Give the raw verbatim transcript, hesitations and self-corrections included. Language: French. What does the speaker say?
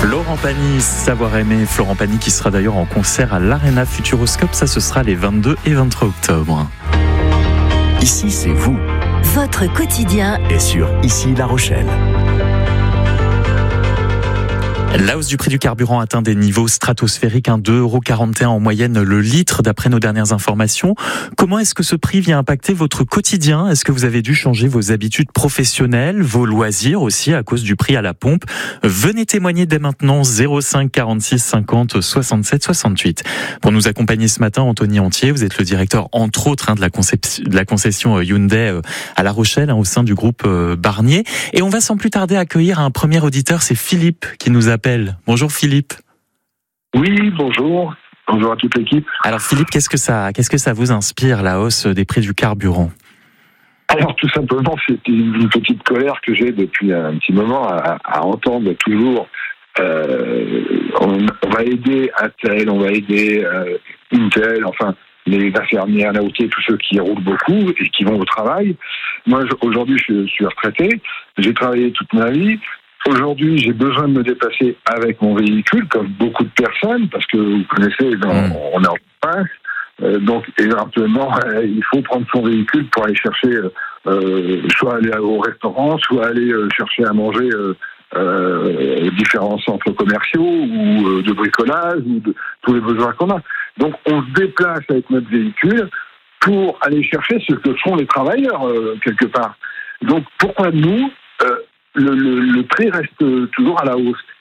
Florent Pagny, savoir aimer. Florent Pagny qui sera d'ailleurs en concert à l'Arena Futuroscope. Ça, ce sera les vingt-deux et vingt-trois octobre. Ici, c'est vous. Votre quotidien Et sur Ici La Rochelle. La hausse du prix du carburant atteint des niveaux stratosphériques, hein, deux euros quarante et un en moyenne le litre d'après nos dernières informations. Comment est-ce que ce prix vient impacter votre quotidien ? Est-ce que vous avez dû changer vos habitudes professionnelles, vos loisirs aussi à cause du prix à la pompe ? Venez témoigner dès maintenant zéro cinq quarante-six cinquante soixante-sept soixante-huit. Pour nous accompagner ce matin, Anthony Antier, vous êtes le directeur entre autres hein, de, la concep- de la concession Hyundai à La Rochelle hein, au sein du groupe Barnier. Et on va sans plus tarder accueillir un premier auditeur, c'est Philippe qui nous appelle. Bonjour Philippe. Oui, bonjour. Bonjour à toute l'équipe. Alors Philippe, qu'est-ce que ça, qu'est-ce que ça vous inspire, la hausse des prix du carburant ? Alors tout simplement, c'est une petite colère que j'ai depuis un petit moment à, à entendre toujours euh, on, on va aider Attel, on va aider euh, Intel, enfin les infirmières, la routier, tous ceux qui roulent beaucoup et qui vont au travail. Moi, je, aujourd'hui, je, je suis retraité. J'ai travaillé toute ma vie. Aujourd'hui, j'ai besoin de me déplacer avec mon véhicule, comme beaucoup de personnes, parce que vous connaissez, on, on est en province, euh, donc éventuellement, euh, il faut prendre son véhicule pour aller chercher, euh, soit aller au restaurant, soit aller euh, chercher à manger euh, euh, différents centres commerciaux ou euh, de bricolage, ou de tous les besoins qu'on a. Donc, on se déplace avec notre véhicule pour aller chercher ce que font les travailleurs, euh, quelque part. Donc, pourquoi nous... Euh, Le, le, le prix reste toujours à la hausse.